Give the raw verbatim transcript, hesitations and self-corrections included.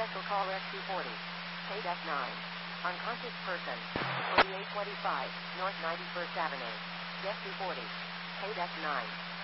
Special call Rescue forty. Paid F nine. Unconscious person. forty-eight twenty-five, North ninety-first Avenue. Rescue forty. Paid F nine.